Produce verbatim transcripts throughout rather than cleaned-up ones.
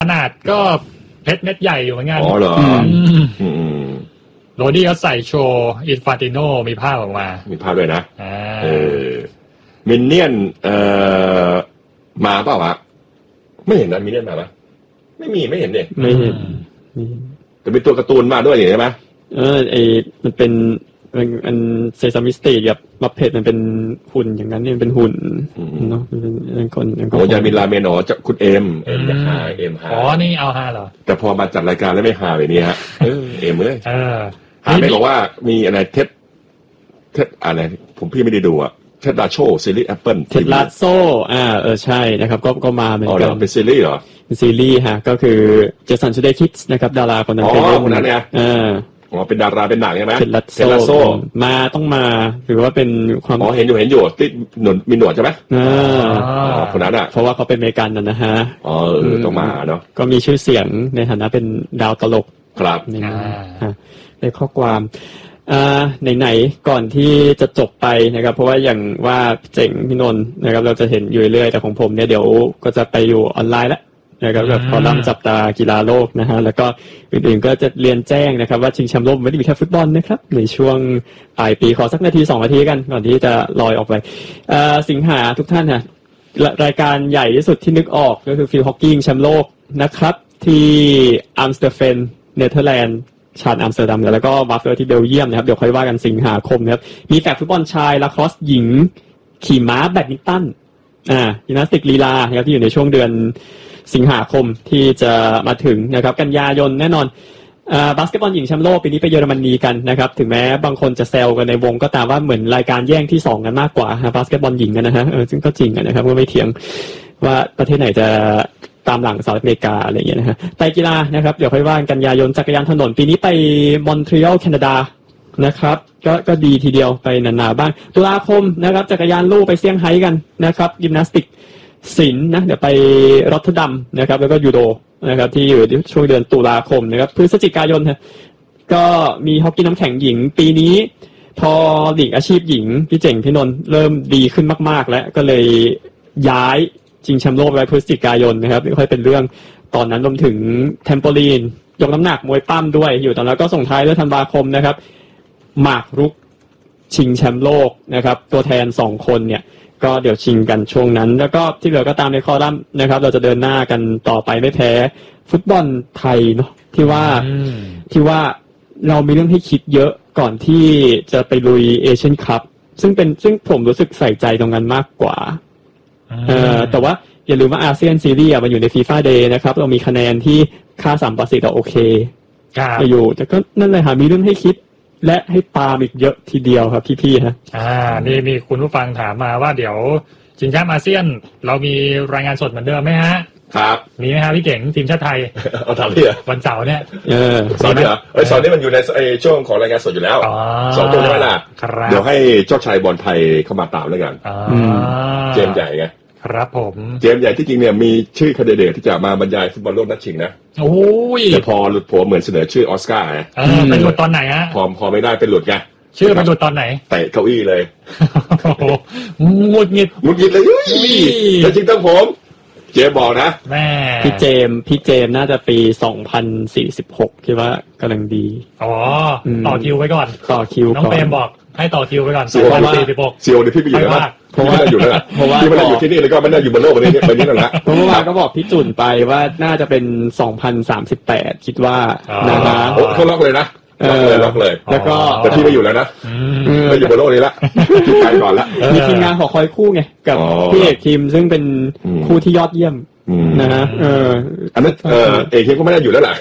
ขนาดก็เพชรเม็ดใหญ่อยู่เหมือนกันอ๋อเหรอโรดี้เขาใส่โชว์อินฟานติโนมีภาพออกมามีภาพด้วยนะเออมินเนี่ยนเอ่อมาเปล่าวะไม่เห็นนะมินเนี่ยนมาปะไม่มีไม่เห็นเนี่ยไม่เห็นแต่เป็นตัวการ์ตูนมาด้วยใช่ไหมเออไอมันเป็นมันมันเซซามิสตีกับบัฟเฟตมันเป็นหุ่นอย่างนั้นเนี่ยเป็นหุ่นเนาะเป็นคนโอ้ยามินลาเมนอ๋อจะคุณเอ็มเอ็มจะหาเอ็มหาอ๋อนี่เอาฮาเหรอแต่พอมาจัดรายการแล้วไม่หาเลยนี่ฮะเออเอ็มเลยหาไม่บอกว่ามีอะไรเท็ดเท็ดอะไรผมพี่ไม่ได้ดูอะเท็ดลาโชซีรีส์แอปเปิลเท็ดลาโซอ่าเออใช่นะครับก็ก็มาเหมือนกันเป็นซีรีส์เหรอเป็นซีรีส์ฮะก็คือเจสันชูเดย์คิดส์นะครับดาราคนนั้นเป็นคนนั้นเนี่ยอ่าอ๋อเป็นดาราเป็นหนังใช่ไหมเท็ดลาโซมาต้องมาถือว่าเป็นความอ๋อเห็นอยู่เห็นอยู่ที่หนวดมีหนวดใช่ไหมอ่าคนนั้นอ่ะเพราะว่าเขาเป็นอเมริกันนะฮะอ๋อเออต้องมาเนาะก็มีชื่อเสียงในฐานะเป็นดาวตลกครับนี่ฮะในข้อความอ่าไหนๆก่อนที่จะจบไปนะครับเพราะว่าอย่างว่าเจ๋งพี่นนท์นะครับเราจะเห็นอยู่เรื่อยแต่ของผมเนี่ยเดี๋ยวก็จะไปอยู่ออนไลน์แล้วนะครับแบบคอลัมน์จับตากีฬาโลกนะฮะแล้วก็อื่นๆก็จะเรียนแจ้งนะครับว่าชิงแชมป์โลกไม่ได้มีแค่ฟุตบอลนะครับในช่วงปลายปีขอสักนาทีสองนาทีกันก่อนที่จะลอยออกไปอ่าสิงหาทุกท่านฮะรายการใหญ่ที่สุดที่นึกออกก็คือฟิลฮอกกี้ชิงแชมป์โลกนะครับที่อัมสเตอร์เฟนเนเธอร์แลนด์ชาติอัมสเตอร์ดัมแล้วก็วาฟเฟอร์ที่เบลเยียมนะครับเดี๋ยวค่อยว่ากันสิงหาคมนะครับมีแฟกฟุตบอลชายลาครอสหญิงขี่ม้าแบดมินตันอ่ายิมนาสติกลีลานะครับที่อยู่ในช่วงเดือนสิงหาคมที่จะมาถึงนะครับกันยายนแน่นอนอ่าบาสเกตบอลหญิงแชมป์โลกปีนี้ไปเยอรมนีกันนะครับถึงแม้บางคนจะแซวกันในวงก็ตามว่าเหมือนรายการแย่งที่สองกันมากกว่าบาสเกตบอลหญิงกันนะฮะเออซึ่งก็จริงนะครับก็ไม่เถียงว่าประเทศไหนจะตามหลังสหรัฐอเมริกาอะไรอย่างเงี้ยนะฮะไตรกีฬานะครับเดี๋ยวค่อยว่ากันยายนจักรยานถนนปีนี้ไปมอนทรีออลแคนาดานะครับก็ก็ดีทีเดียวไปนานาบ้างตุลาคมนะครับจักรยานลู่ไปเซี่ยงไฮ้กันนะครับยิมนาสติกศิลป์นะเดี๋ยวไปรอตเทอร์ดัมนะครับแล้วก็ยูโดนะครับที่อยู่ช่วงเดือนตุลาคมนะครับพฤศจิกายนก็มีฮอกกี้น้ำแข็งหญิงปีนี้พอลีกอาชีพหญิงพี่เจ๋งพี่นนท์เริ่มดีขึ้นมากๆแล้วก็เลยย้ายชิงแชมป์โลกไว้พฤศจิกายนนะครับไม่ค่อยเป็นเรื่องตอนนั้นรวมถึงเทมโปลีนยกน้ำหนักมวยปั้มด้วยอยู่ตอนนั้นก็ส่งท้ายด้วยธันวาคมนะครับหมากรุกชิงแชมป์โลกนะครับตัวแทนสองคนเนี่ยก็เดี๋ยวชิงกันช่วงนั้นแล้วก็ที่เหลือก็ตามในคอลัมน์นะครับเราจะเดินหน้ากันต่อไปไม่แพ้ฟุตบอลไทยเนาะที่ว่าที่ว่าเรามีเรื่องให้คิดเยอะก่อนที่จะไปลุยเอเชียนคัพซึ่งเป็นซึ่งผมรู้สึกใส่ใจตรงนั้นมากกว่าเออแต่ว่าอย่าลืมว่าอาเซียนซีรีส์มันอยู่ใน FIFA Day นะครับเรามีคะแนนที่ค่าสามต่อสี่ต่อโอเคอยู่แต่ก็นั่นเลยหามีเรื่องให้คิดและให้ตามอีกเยอะทีเดียวครับพี่ๆฮะอ่ามีมีคุณผู้ฟังถามมาว่าเดี๋ยวชิงแชมป์อาเซียนเรามีรายงานสดเหมือนเดิมไหมฮะครับมีไหมฮะพี่เก่งทีมชาติไทยเอาถามพี่เหรอวันเสาร์เนี่ยเออเสาร์นี่เหรอเอ้ยเสาร์นี่มันอยู่ในไอ้ช่วงของรายงานสดอยู่แล้วสองตัวใช่ไหมล่ะเดี๋ยวให้เจ้าชายบอลไทยเข้ามาตามแล้วกันเกมใหญ่ไงครับผมเกมใหญ่ที่จริงเนี่ยมีชื่อคันดิเดตที่จะมาบรรยายฟุตบอลโลกนัดชิงนะโอ้ยแต่พอหลุดโผเหมือนเสนอชื่อออสการ์ไงเออเป็นหลุดตอนไหนฮะพอพอไม่ได้เป็นหลุดไงชื่อเป็นหลุดตอนไหนเตะเก้าอี้เลยงุดหงิดงุดหงิดเลยแล้วจริงต้องผมเจมบอกนะแม่พี่เจมพี่เจมน่าจะปีสองพันสี่สิบหกคิดว่ากำลังดีอ๋อต่อคิวไว้ก่อนต่อคิวน้องเปรมบอกให้ต่อคิวไว้ก่อนสองพันสี่สิบหกเซียวนี่พี่ไปอยู่แล้วเพราะว่าอยู่แล้วเพราะว่าที่ไม่ได้อยู่ที่นี่แล้วก็ไม่ได้อยู่บนโลกนี้ไปนี่นั่นแหละเพราะว่าก็บอกพี่จุนไปว่าน่าจะเป็นสองพันสามสิบแปดคิดว่านะฮะโอ้เขาล็อกเลยนะล็อกเลยล็อกเลยแล้วก็แต่พี่ไม่อยู่แล้วนะไม่อยู่บนโลกนี้ละพี่ไปก่อนละมีทีมงานขอคอยคู่ไงกับพี่เอกทีมซึ่งเป็นคู่ที่ยอดเยี่ยมนะฮะเอออันนั้นเออเอกก็ไม่ได้อยู่แล้วแหละ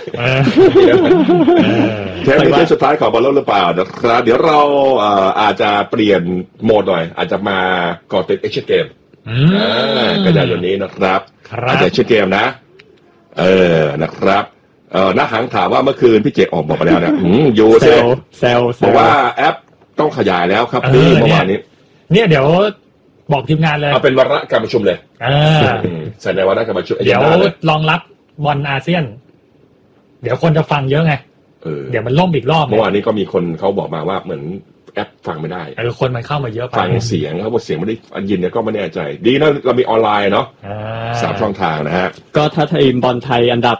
แค่เป็นเกมสุดท้ายของบอลโลกหรือเปล่านะครับเดี๋ยวเราอาจจะเปลี่ยนโหมดหน่อยอาจจะมาก่อติดเอเชียนเกมกันยายนนี้นะครับอาจจะเอเชียนเกมนะเออนะครับเออน้าหังถามว่าเมื่อคืนพี่เจออกบอกไปแล้วเนี่ยยูเซลเซลบอกว่าแอปต้องขยายแล้วครับนี่เมื่อวานนี้เนี่ยเดี๋ยวบอกทีมงานเลยเอาเป็นวาระการประชุมเลยใส่ในวาระการประชุมเดี๋ยวรองรับบอลอาเซียนเดี๋ยวคนจะฟังเยอะไงเดี๋ยวมันล่มอีกรอบเมื่อวานนี้ก็มีคนเขาบอกมาว่าเหมือนแอปฟังไม่ได้เออคนมันเข้ามาเยอะไปฟังเสียงเขาบอกเสียงไม่ได้ยินเนี่ยก็ไม่แน่ใจดีนะเรามีออนไลน์เนาะสามช่องทางนะฮะก็ถ้าทีมบอลไทยอันดับ